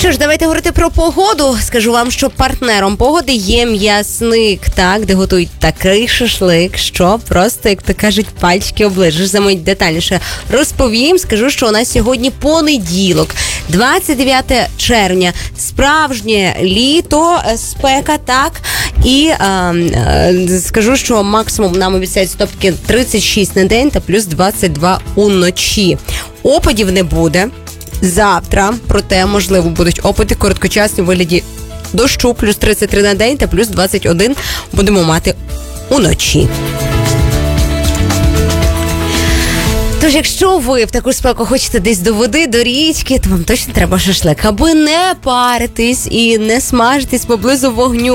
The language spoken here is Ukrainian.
Що ж, давайте говорити про погоду. Скажу вам, що партнером погоди є м'ясник, так, де готують такий шашлик, що просто, як то кажуть, пальчики оближеш. За мить детальніше розповім. Скажу, що у нас сьогодні понеділок, 29 червня. Справжнє літо, спека, так. І скажу, що максимум нам обіцяють стопки 36 на день та плюс 22 уночі. Опадів не буде завтра, проте, можливо, будуть опади короткочасні у вигляді дощу, плюс 33 на день та плюс 21 будемо мати уночі. Тож, якщо ви в таку спеку хочете десь до води, до річки, то вам точно треба шашлик, аби не паритись і не смажитись поблизу вогню.